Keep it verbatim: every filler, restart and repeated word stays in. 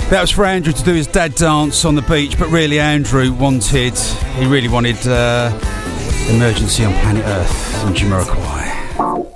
That was for Andrew to do his dad dance on the beach, but really Andrew wanted, he really wanted uh, Emergency on Planet Earth from Jamiroquai.